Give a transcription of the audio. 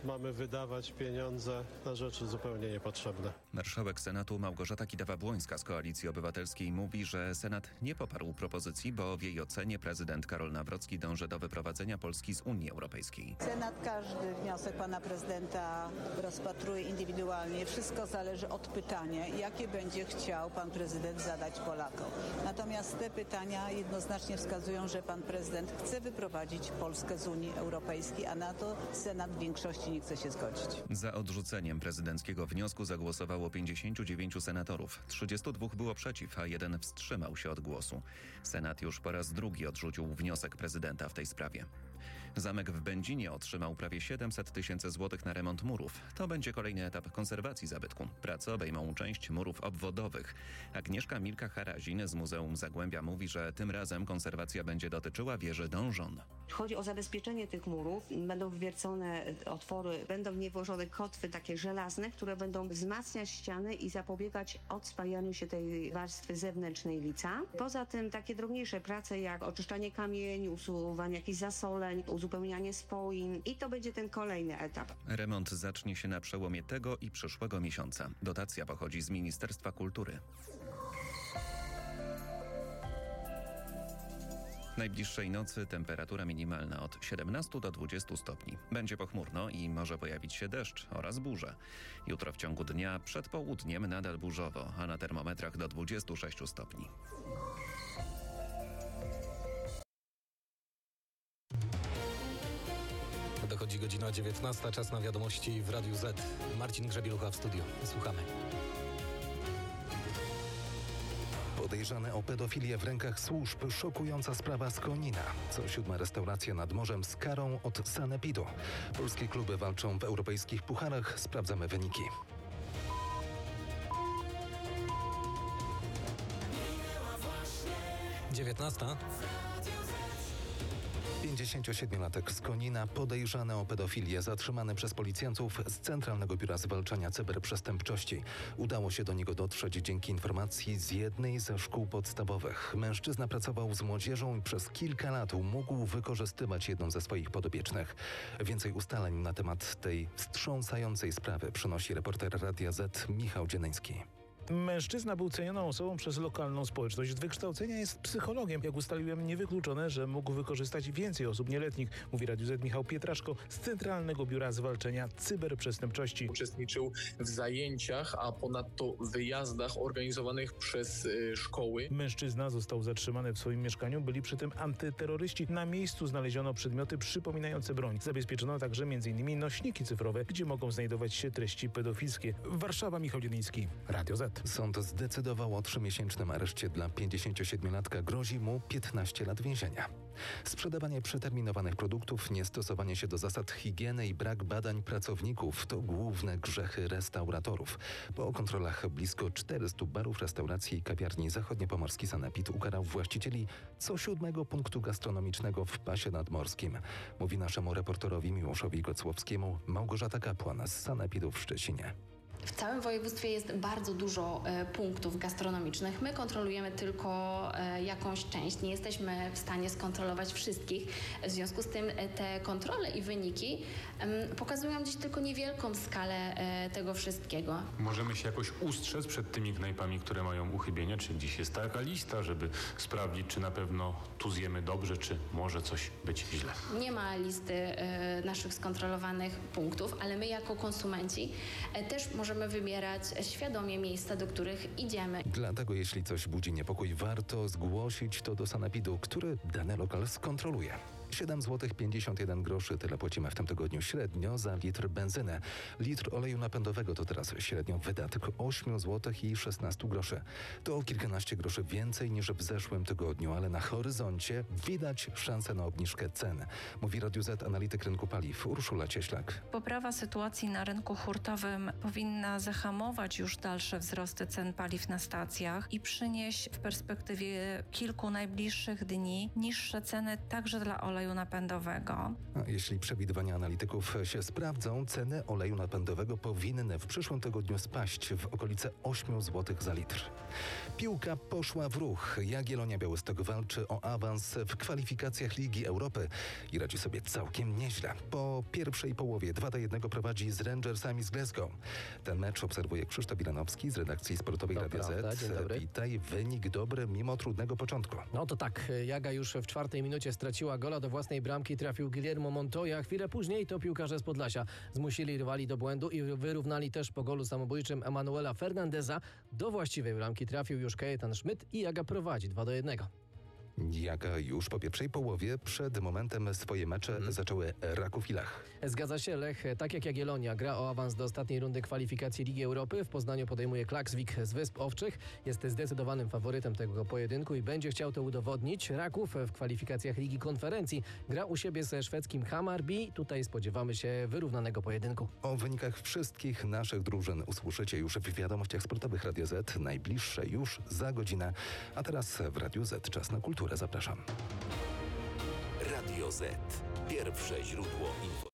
mamy wydawać pieniądze na rzeczy zupełnie niepotrzebne. Marszałek Senatu Małgorzata Kidawa-Błońska z Koalicji Obywatelskiej mówi, że Senat nie poparł propozycji, bo w jej ocenie prezydent Karol Nawrocki dąży do wyprowadzenia Polski z Unii Europejskiej. Senat każdy wniosek pana prezydenta rozpatruje indywidualnie. Wszystko zależy od pytania, jakie będzie chciał pan prezydent zadać Polakom. Natomiast te pytania jednoznacznie wskazują, że pan prezydent chce wyprowadzić Polskę z Unii Europejskiej, a na to Senat w większości nie chce się zgodzić. Za odrzuceniem prezydenckiego wniosku zagłosowało 59 senatorów. 32 było przeciw, a 1 wstrzymał się od głosu. Senat już po raz drugi odrzucił wniosek prezydenta w tej sprawie. Zamek w Będzinie otrzymał prawie 700 tysięcy złotych na remont murów. To będzie kolejny etap konserwacji zabytku. Prace obejmą część murów obwodowych. Agnieszka Milka-Harazin z Muzeum Zagłębia mówi, że tym razem konserwacja będzie dotyczyła wieży Dążon. Chodzi o zabezpieczenie tych murów. Będą wywiercone otwory, będą w nie włożone kotwy takie żelazne, które będą wzmacniać ściany i zapobiegać odspajaniu się tej warstwy zewnętrznej lica. Poza tym takie drobniejsze prace jak oczyszczanie kamieni, usuwanie jakichś zasoleń, uzupełnianie spoin i to będzie ten kolejny etap. Remont zacznie się na przełomie tego i przyszłego miesiąca. Dotacja pochodzi z Ministerstwa Kultury. Najbliższej nocy temperatura minimalna od 17 do 20 stopni. Będzie pochmurno i może pojawić się deszcz oraz burze. Jutro w ciągu dnia przed południem nadal burzowo, a na termometrach do 26 stopni. Dochodzi godzina 19, czas na wiadomości w Radiu Z. Marcin Grzebielucha w studiu. Słuchamy. Podejrzany o pedofilię w rękach służb. Szokująca sprawa z Konina. Co 7. restauracja nad morzem z karą od sanepidu. Polskie kluby walczą w europejskich pucharach. Sprawdzamy wyniki. Dziewiętnasta. 57-latek z Konina, podejrzany o pedofilię, zatrzymany przez policjantów z Centralnego Biura Zwalczania Cyberprzestępczości. Udało się do niego dotrzeć dzięki informacji z jednej ze szkół podstawowych. Mężczyzna pracował z młodzieżą i przez kilka lat mógł wykorzystywać jedną ze swoich podobiecznych. Więcej ustaleń na temat tej wstrząsającej sprawy przynosi reporter Radia Z Michał Dzieneński. Mężczyzna był cenioną osobą przez lokalną społeczność. Z wykształcenia jest psychologiem. Jak ustaliłem, niewykluczone, że mógł wykorzystać więcej osób nieletnich, mówi Radiu Z Michał Pietraszko z Centralnego Biura Zwalczania Cyberprzestępczości. Uczestniczył w zajęciach, a ponadto wyjazdach organizowanych przez szkoły. Mężczyzna został zatrzymany w swoim mieszkaniu. Byli przy tym antyterroryści. Na miejscu znaleziono przedmioty przypominające broń. Zabezpieczono także m.in. nośniki cyfrowe, gdzie mogą znajdować się treści pedofilskie. Warszawa, Michał Dziedyński, Radio Z. Sąd zdecydował o 3-miesięcznym areszcie dla 57-latka. Grozi mu 15 lat więzienia. Sprzedawanie przeterminowanych produktów, niestosowanie się do zasad higieny i brak badań pracowników to główne grzechy restauratorów. Po kontrolach blisko 400 barów, restauracji i kawiarni zachodniopomorski sanepid ukarał właścicieli co 7. punktu gastronomicznego w pasie nadmorskim. Mówi naszemu reporterowi Miłoszowi Gocłowskiemu Małgorzata Kapłan z sanepidu w Szczecinie. W całym województwie jest bardzo dużo punktów gastronomicznych. My kontrolujemy tylko jakąś część. Nie jesteśmy w stanie skontrolować wszystkich. W związku z tym te kontrole i wyniki pokazują gdzieś tylko niewielką skalę tego wszystkiego. Możemy się jakoś ustrzec przed tymi knajpami, które mają uchybienia, czy gdzieś jest taka lista, żeby sprawdzić, czy na pewno tu zjemy dobrze, czy może coś być źle. Nie ma listy naszych skontrolowanych punktów, ale my jako konsumenci też możemy wybierać świadomie miejsca, do których idziemy. Dlatego jeśli coś budzi niepokój, warto zgłosić to do sanepidu, który dany lokal skontroluje. 7,51 zł tyle płacimy w tym tygodniu średnio za litr benzyny. Litr oleju napędowego to teraz średnio wydatek 8,16 zł. To o kilkanaście groszy więcej niż w zeszłym tygodniu, ale na horyzoncie widać szansę na obniżkę cen. Mówi Radiu Z analityk rynku paliw Urszula Cieślak. Poprawa sytuacji na rynku hurtowym powinna zahamować już dalsze wzrosty cen paliw na stacjach i przynieść w perspektywie kilku najbliższych dni niższe ceny także dla oleju oleju napędowego. A jeśli przewidywania analityków się sprawdzą, ceny oleju napędowego powinny w przyszłym tygodniu spaść w okolice 8 zł za litr. Piłka poszła w ruch. Jagiellonia Białystok walczy o awans w kwalifikacjach Ligi Europy i radzi sobie całkiem nieźle. Po pierwszej połowie 2-1 prowadzi z Rangersami z Glasgow. Ten mecz obserwuje Krzysztof Iranowski z redakcji sportowej Radia Z. Dzień dobry. Witaj. Wynik dobry mimo trudnego początku. No to tak, Jaga już w 4 minucie straciła gola, do własnej bramki trafił Guillermo Montoya. Chwilę później to piłkarze z Podlasia zmusili rywali do błędu i wyrównali też po golu samobójczym Emanuela Fernandeza. Do właściwej bramki trafił już Kajetan Schmidt i Jaga prowadzi 2-1. Jaga już po pierwszej połowie przed momentem swoje mecze zaczęły Raków i Lech. Zgadza się, Lech, tak jak Jagiellonia, gra o awans do ostatniej rundy kwalifikacji Ligi Europy. W Poznaniu podejmuje Klaksvik z Wysp Owczych. Jest zdecydowanym faworytem tego pojedynku i będzie chciał to udowodnić. Raków w kwalifikacjach Ligi Konferencji gra u siebie ze szwedzkim Hammarby. Tutaj spodziewamy się wyrównanego pojedynku. O wynikach wszystkich naszych drużyn usłyszycie już w wiadomościach sportowych Radio Z. Najbliższe już za godzinę. A teraz w Radiu Z czas na kulturę. Zapraszam. Radio Z. Pierwsze źródło informacji.